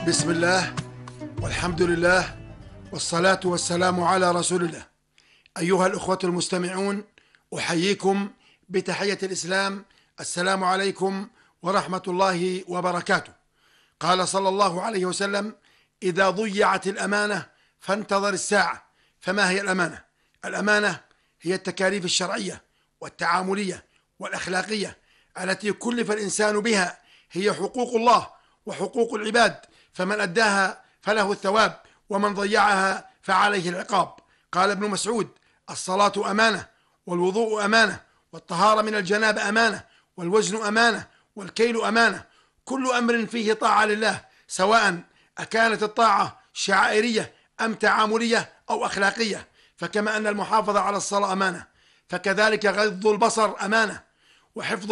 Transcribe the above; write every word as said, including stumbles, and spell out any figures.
بسم الله والحمد لله والصلاة والسلام على رسول الله. أيها الأخوة المستمعون، أحييكم بتحية الإسلام. السلام عليكم ورحمة الله وبركاته. قال صلى الله عليه وسلم: إذا ضيعت الأمانة فانتظر الساعة. فما هي الأمانة؟ الأمانة هي التكاليف الشرعية والتعاملية والأخلاقية التي كلف الإنسان بها، هي حقوق الله وحقوق العباد، فمن أداها فله الثواب، ومن ضيعها فعليه العقاب. قال ابن مسعود: الصلاة أمانة، والوضوء أمانة، والطهارة من الجنابة أمانة، والوزن أمانة، والكيل أمانة. كل أمر فيه طاعة لله، سواء أكانت الطاعة شعائرية أم تعاملية أو أخلاقية. فكما أن المحافظة على الصلاة أمانة، فكذلك غض البصر أمانة، وحفظ